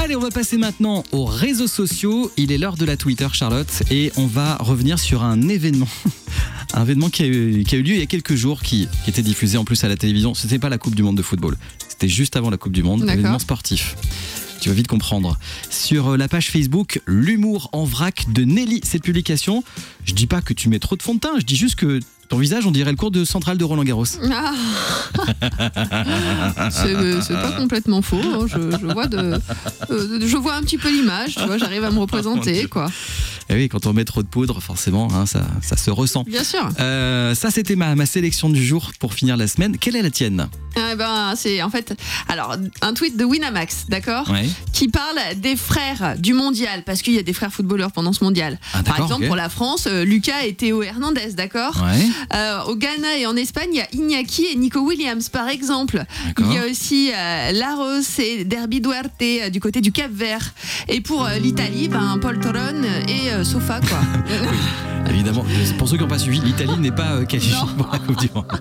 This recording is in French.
Allez, on va passer maintenant aux réseaux sociaux. Il est l'heure de la Twitter, Charlotte, et on va revenir sur un événement. Un événement qui a eu lieu il y a quelques jours, qui était diffusé en plus à la télévision. C'était pas la Coupe du Monde de football, c'était juste avant la Coupe du Monde, un événement sportif. Tu vas vite comprendre. Sur la page Facebook, l'humour en vrac de Nelly, cette publication. Je dis pas que tu mets trop de fond de teint, je dis juste que ton visage, on dirait le cours de centrale de Roland Garros. Ah. C'est pas complètement faux. Hein. Je vois un petit peu l'image, tu vois, j'arrive à me représenter, quoi. Et oui, quand on met trop de poudre, forcément, hein, ça se ressent. Bien sûr. Ça, c'était ma sélection du jour pour finir la semaine. Quelle est la tienne ? C'est en fait, alors, un tweet de Winamax, d'accord, Ouais. qui parle des frères du mondial, parce qu'il y a des frères footballeurs pendant ce mondial. Par exemple, pour la France, Lucas et Théo Hernandez, d'accord. Ouais. Au Ghana et en Espagne, il y a Iñaki et Nico Williams, par exemple. D'accord. Il y a aussi Laros et Derby Duarte du côté du Cap-Vert. Et pour l'Italie, Paul Toron et Sofa, quoi. Évidemment, pour ceux qui n'ont pas suivi, l'Italie n'est pas qualifiée pour la Coupe du Monde.